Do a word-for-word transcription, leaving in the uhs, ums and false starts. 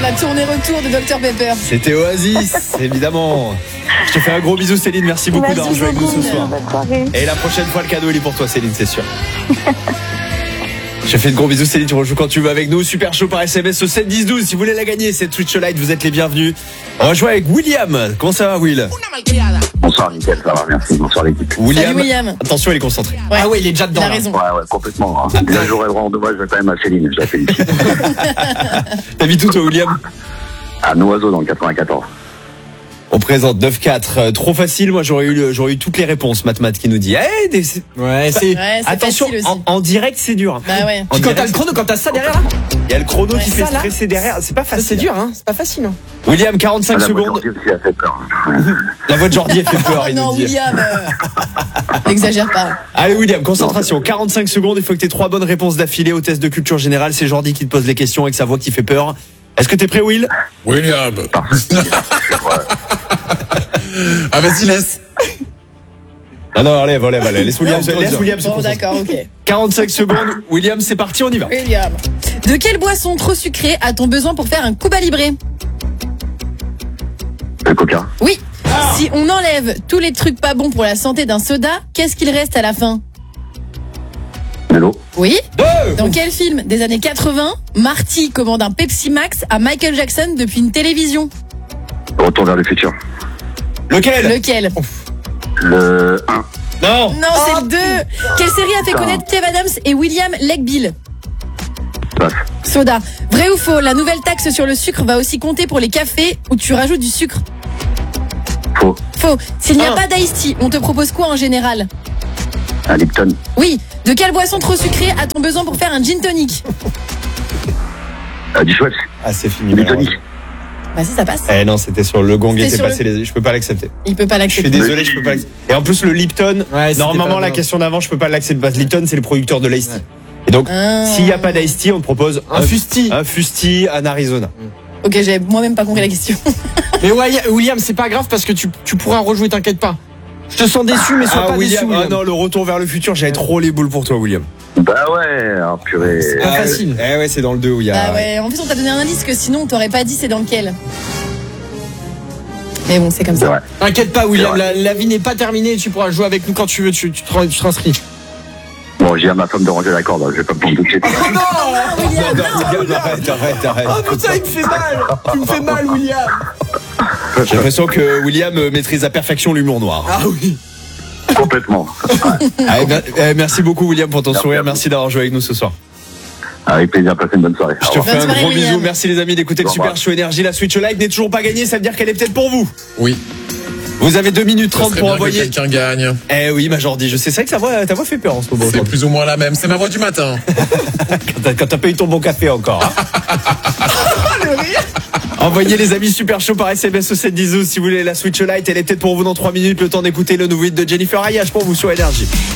La tournée retour de docteur Pepper. C'était Oasis, évidemment. Je te fais un gros bisou Céline, merci beaucoup Merci d'avoir joué avec nous ce beaucoup. soir. Bonne soirée. Et la prochaine fois, le cadeau il est pour toi Céline, c'est sûr. Je te fais de gros bisous Céline, tu rejoues quand tu veux avec nous. Super chaud par S M S au sept dix douze. Si vous voulez la gagner, cette Switch Lite, vous êtes les bienvenus. On va jouer avec William. Comment ça va Will? Bonsoir nickel, ça va, merci, bonsoir l'équipe. William. Salut, William. Attention, il est concentré. Ouais. Ah ouais, il est déjà dedans. Il a là. raison. Ouais, ouais, complètement. Hein. Là, j'aurais vraiment dommage quand même à Céline, je la félicite. T'habites où toi William? À Noiseau dans le quatre-vingt-quatorze. On présente neuf quatre. Euh, trop facile, moi j'aurais eu, j'aurais eu toutes les réponses. Matmat qui nous dit hey, des... Ouais, c'est. Ouais, c'est Attention, facile aussi. en, en direct c'est dur. Bah ouais. En Puis quand direct, t'as le chrono, quand t'as ça derrière là, il y a le chrono Ouais, qui ça, fait là, stresser derrière. C'est pas ça, facile. c'est dur, hein. C'est pas facile. Hein. William, quarante-cinq Ah, la secondes. voiture aussi a fait peur. La voix de Jordi elle fait peur. Oh il non, nous dit. William. euh, N'exagère pas. Allez William, concentration. quarante-cinq secondes. Il faut que tu aies trois bonnes réponses d'affilée au test de culture générale. C'est Jordi qui te pose les questions avec sa voix qui fait peur. Est-ce que t'es prêt Will? William. Ah, vas-y, laisse. Ah non, enlève, enlève, enlève. Laisse William, se- laisse William se Bon, concentrer. d'accord, ok. quarante-cinq secondes. William, c'est parti, on y va. William. De quelle boisson trop sucrée a-t-on besoin pour faire un Cuba Libre? Le coca. Oui. Si on enlève tous les trucs pas bons pour la santé d'un soda, qu'est-ce qu'il reste à la fin? De l'eau. Oui. Deux. Dans quel film des années quatre-vingts, Marty commande un Pepsi Max à Michael Jackson depuis une télévision? Retour vers le futur. Lequel? Lequel? Le un. Non. Non, c'est le deux. Quelle série a fait connaître Kev Adams et William Legbill? Passe. Soda. Vrai ou faux, la nouvelle taxe sur le sucre va aussi compter pour les cafés où tu rajoutes du sucre? Faux. Faux. S'il n'y a Un. pas d'Ice Tea, on te propose quoi en général? Un Lipton. Oui. De quelle boisson trop sucrée a-t-on besoin pour faire un gin tonic? Euh, du Schweppes. Ah, c'est fini. Du tonic. Bah si, ça passe. Eh non, c'était sur le gong, il C'était était sur passé. Les... Je peux pas l'accepter. Il peut pas Je suis l'accepter. désolé, je peux pas l'accepter. Et en plus, le Lipton, Ouais, c'était normalement, pas la bien. question d'avant, je peux pas l'accepter parce que Lipton, c'est le producteur de l'Ice Tea. Et donc, Ah. s'il n'y a pas d'Ice Tea, on te propose Un fusti. un fusti en Arizona. Ok, j'avais moi-même pas compris la question. Mais ouais, William, c'est pas grave parce que tu, tu pourras rejouer, t'inquiète pas. Je te sens déçu, mais sois Ah, pas William, déçu, ah William. non, le retour vers le futur, j'avais trop les boules pour toi, William. Bah ouais, ah, purée. C'est pas Ah, facile. Eh ouais, c'est dans le deux où il y a. Ah ouais, en plus on t'a donné un indice que sinon on t'aurait pas dit c'est dans lequel. Mais bon, c'est comme C'est ça. vrai. T'inquiète pas, William, C'est la, vrai. la vie n'est pas terminée. Tu pourras jouer avec nous quand tu veux. Tu, tu te- tu t'inscris. Bon, j'ai à ma femme de ranger la corde, hein, je vais pas me prendre tout de suite. William, Non, non. William, arrête, arrête, arrête. Oh putain, il me fait mal. Tu me fais mal, William. J'ai l'impression que William euh, maîtrise à perfection l'humour noir. Ah oui. Complètement. Ah, eh ben, eh, merci beaucoup, William, pour ton Merci sourire. à vous. Merci d'avoir joué avec nous ce soir. Avec plaisir, passez une bonne soirée. Je Au te revoir. fais un Bonne soirée, gros bisou. William. Merci les amis d'écouter le Au revoir. Super Show Énergie. La Switch Live n'est toujours pas gagnée. Ça veut dire qu'elle est peut-être pour vous. Oui. Vous avez deux minutes Ça trente serait pour bien que envoyer. quelqu'un gagne. Eh oui, ma Jordi, je sais ça que ta voix, ta voix fait peur en ce moment. C'est plus ou moins la même. C'est ma voix du matin. Quand t'as- quand t'as pas eu ton bon café encore. Envoyez les amis Super Show par S M S au sept dix douze si vous voulez la Switch Lite. Elle est peut-être pour vous dans trois minutes. Le temps d'écouter le nouveau hit de Jennifer Ayash pour vous sur Énergie.